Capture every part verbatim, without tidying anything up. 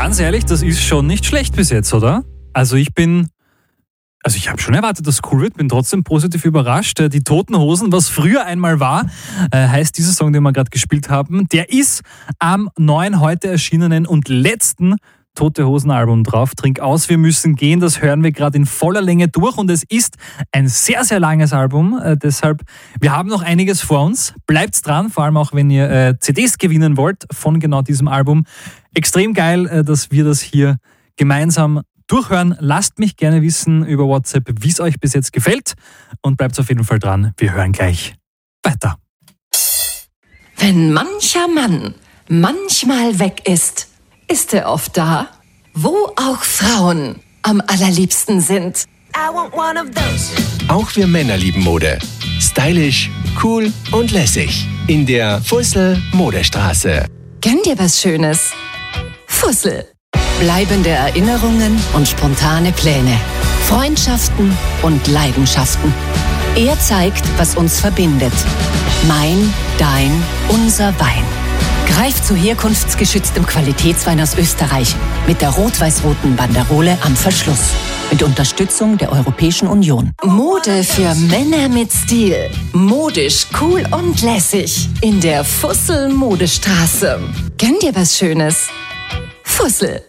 Ganz ehrlich, das ist schon nicht schlecht bis jetzt, oder? Also ich bin, also ich habe schon erwartet, dass es cool wird, bin trotzdem positiv überrascht. Die Toten Hosen, was früher einmal war, heißt dieser Song, den wir gerade gespielt haben, der ist am neuen, heute erschienenen und letzten Tote Hosen Album drauf. Trink aus, wir müssen gehen. Das hören wir gerade in voller Länge durch und es ist ein sehr, sehr langes Album. Äh, deshalb, wir haben noch einiges vor uns. Bleibt dran, vor allem auch, wenn ihr äh, C Ds gewinnen wollt von genau diesem Album. Extrem geil, äh, dass wir das hier gemeinsam durchhören. Lasst mich gerne wissen über WhatsApp, wie es euch bis jetzt gefällt und bleibt auf jeden Fall dran. Wir hören gleich weiter. Wenn mancher Mann manchmal weg ist, ist er oft da, wo auch Frauen am allerliebsten sind. I want one of those. Auch wir Männer lieben Mode. Stylisch, cool und lässig. In der Fussel Modestraße. Gönn dir was Schönes. Fussel. Bleibende Erinnerungen und spontane Pläne. Freundschaften und Leidenschaften. Er zeigt, was uns verbindet. Mein, dein, unser Wein. Greif zu herkunftsgeschütztem Qualitätswein aus Österreich mit der rot-weiß-roten Banderole am Verschluss. Mit Unterstützung der Europäischen Union. Mode für Männer mit Stil. Modisch, cool und lässig. In der Fussel Modestraße. Gönn dir was Schönes. Fussel.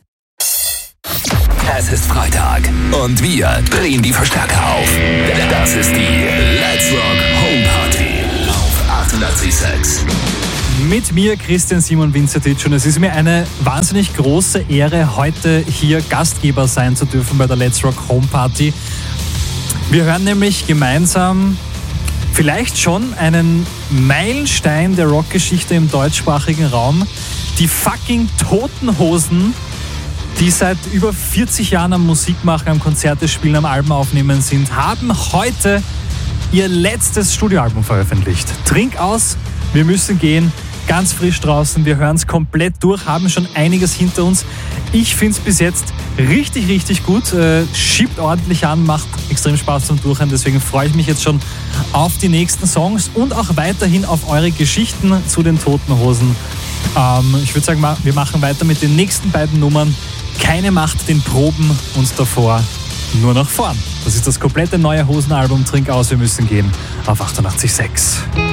Es ist Freitag und wir drehen die Verstärker auf. Das ist die Let's Rock Home Party auf achtundachtzig Komma sechs. Mit mir Christian Simon Winzertitsch und es ist mir eine wahnsinnig große Ehre, heute hier Gastgeber sein zu dürfen bei der Let's Rock Home Party. Wir hören nämlich gemeinsam vielleicht schon einen Meilenstein der Rockgeschichte im deutschsprachigen Raum. Die fucking Toten Hosen, die seit über vierzig Jahren am Musik machen, am Konzerte spielen, am Alben aufnehmen sind, haben heute ihr letztes Studioalbum veröffentlicht. Trink aus, wir müssen gehen. Ganz frisch draußen, wir hören es komplett durch, haben schon einiges hinter uns. Ich finde es bis jetzt richtig, richtig gut. Äh, schiebt ordentlich an, macht extrem Spaß zum Durchhören. Deswegen freue ich mich jetzt schon auf die nächsten Songs und auch weiterhin auf eure Geschichten zu den Toten Hosen. Ähm, ich würde sagen, wir machen weiter mit den nächsten beiden Nummern. Keine Macht den Proben und davor nur nach vorn. Das ist das komplette neue Hosenalbum Trink aus, wir müssen gehen auf achtundachtzig Komma sechs.